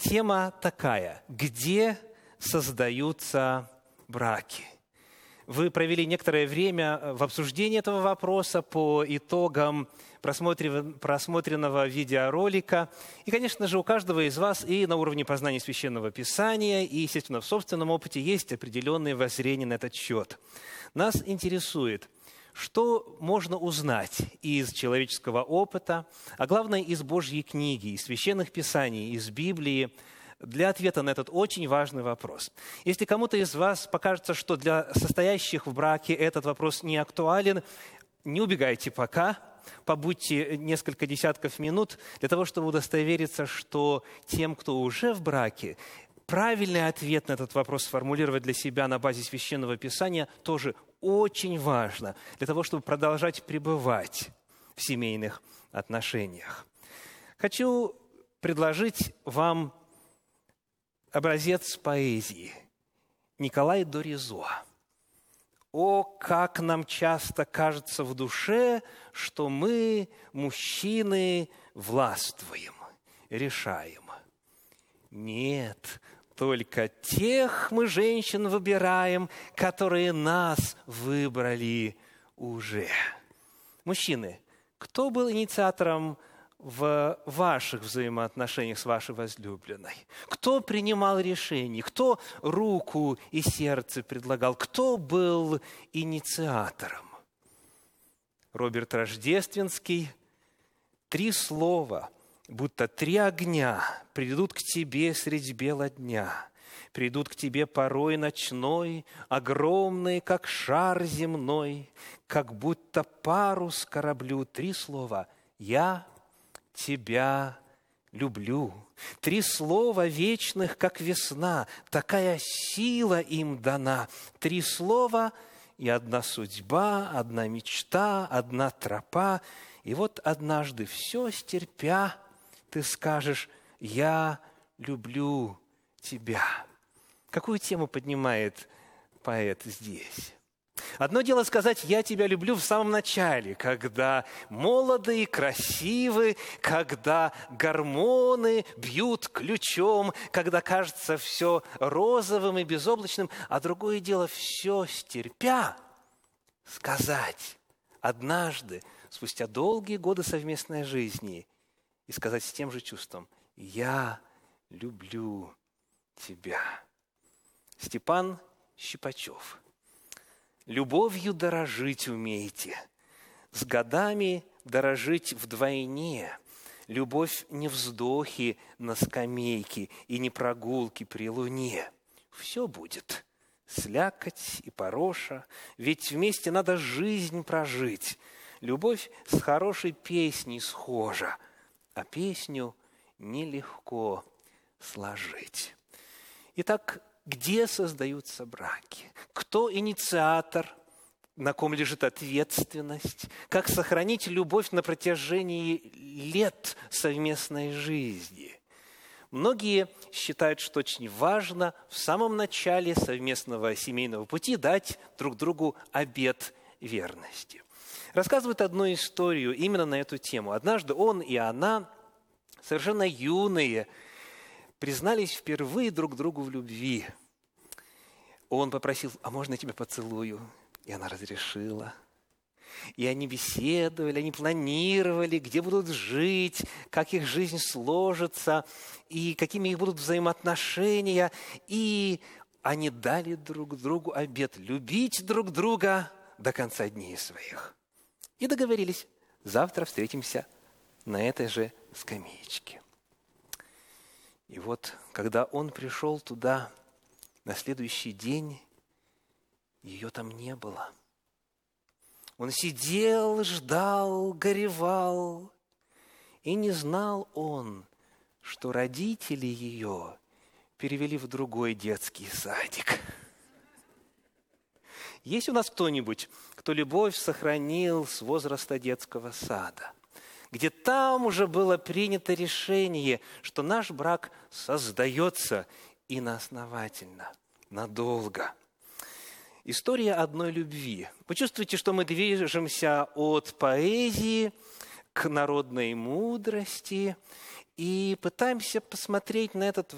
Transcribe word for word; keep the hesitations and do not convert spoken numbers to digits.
Тема такая: где создаются браки? Вы провели некоторое время в обсуждении этого вопроса по итогам просмотренного видеоролика. И, конечно же, у каждого из вас и на уровне познания Священного Писания, и, естественно, в собственном опыте есть определенные воззрения на этот счет. Нас интересует, что можно узнать из человеческого опыта, а главное, из Божьей книги, из Священных Писаний, из Библии, для ответа на этот очень важный вопрос. Если кому-то из вас покажется, что для состоящих в браке этот вопрос не актуален, не убегайте пока, побудьте несколько десятков минут для того, чтобы удостовериться, что тем, кто уже в браке, правильный ответ на этот вопрос сформулировать для себя на базе Священного Писания тоже очень важно для того, чтобы продолжать пребывать в семейных отношениях. Хочу предложить вам образец поэзии. Николай Доризо. О, как нам часто кажется в душе, что мы, мужчины, властвуем, решаем. Нет, только тех мы, женщин, выбираем, которые нас выбрали уже. Мужчины, кто был инициатором в ваших взаимоотношениях с вашей возлюбленной? Кто принимал решения? Кто руку и сердце предлагал? Кто был инициатором? Роберт Рождественский. Три слова, будто три огня, придут к тебе средь бела дня. Придут к тебе порой ночной, огромные, как шар земной, как будто парус кораблю. Три слова: «Я тебя люблю». Три слова вечных, как весна, такая сила им дана. Три слова и одна судьба, одна мечта, одна тропа. И вот однажды, все стерпя, ты скажешь: «Я люблю тебя». Какую тему поднимает поэт здесь? Одно дело сказать «я тебя люблю» в самом начале, когда молоды, красивы, когда гормоны бьют ключом, когда кажется все розовым и безоблачным, а другое дело все стерпя сказать однажды, спустя долгие годы совместной жизни, и сказать с тем же чувством: «Я люблю тебя». Степан Щипачев. «Любовью дорожить умейте, с годами дорожить вдвойне. Любовь не вздохи на скамейке и не прогулки при луне. Все будет, слякоть и пороша, ведь вместе надо жизнь прожить. Любовь с хорошей песней схожа, а песню нелегко сложить». Итак, где создаются браки? Кто инициатор? На ком лежит ответственность? Как сохранить любовь на протяжении лет совместной жизни? Многие считают, что очень важно в самом начале совместного семейного пути дать друг другу обет верности. Рассказывают одну историю именно на эту тему. Однажды он и она, совершенно юные, признались впервые друг другу в любви. Он попросил: «А можно я тебя поцелую?» И она разрешила. И они беседовали, они планировали, где будут жить, как их жизнь сложится, и какими их будут взаимоотношения. И они дали друг другу обет любить друг друга до конца дней своих. И договорились: завтра встретимся на этой же скамеечке. И вот, когда он пришел туда на следующий день, ее там не было. Он сидел, ждал, горевал, и не знал он, что родители ее перевели в другой детский садик. Есть у нас кто-нибудь, кто любовь сохранил с возраста детского сада, где там уже было принято решение, что наш брак создается и на основательно, надолго? История одной любви. Вы чувствуете, что мы движемся от поэзии к народной мудрости и пытаемся посмотреть на этот